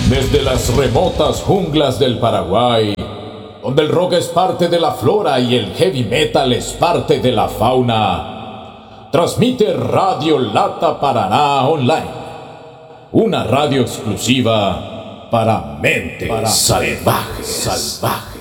Desde las remotas junglas del Paraguay, donde el rock es parte de la flora y el heavy metal es parte de la fauna, transmite Radio Lata Paraná Online, una radio exclusiva para mentes salvajes.